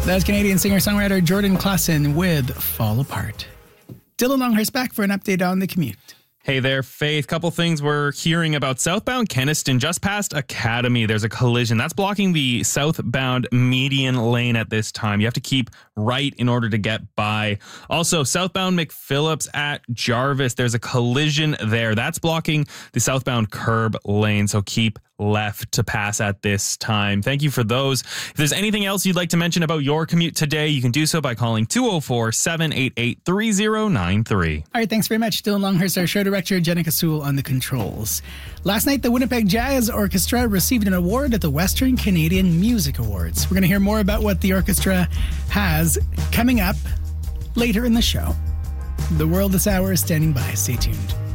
That's Canadian singer-songwriter Jordan Klassen with Fall Apart. Dylan Longhurst back for an update on the commute. Hey there, Faith. Couple things we're hearing about southbound Kenaston just past Academy. There's a collision that's blocking the southbound median lane at this time. You have to keep right in order to get by. Also, southbound McPhillips at Jarvis. There's a collision there. That's blocking the southbound curb lane. So keep left to pass at this time. Thank you for those. If there's anything else you'd like to mention about your commute today, you can do so by calling 204-788-3093. All right, thanks very much, Dylan Longhurst, our show director, Jenica Sewell on the controls. Last night, the Winnipeg Jazz Orchestra received an award at the Western Canadian Music Awards. We're going to hear more about what the orchestra has coming up later in the show. The World This Hour is standing by. Stay tuned.